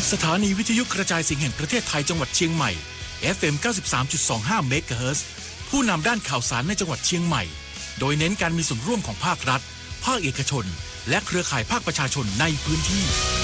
สถานีวิทยุกระจายเสียงแห่งประเทศไทยจังหวัดเชียงใหม่ FM 93.25 เมกะเฮิรตซ์ผู้นำด้านข่าวสารในจังหวัดเชียงใหม่โดยเน้นการมีส่วนร่วมของภาครัฐภาคเอกชนและเครือข่ายภาคประชาชนในพื้นที่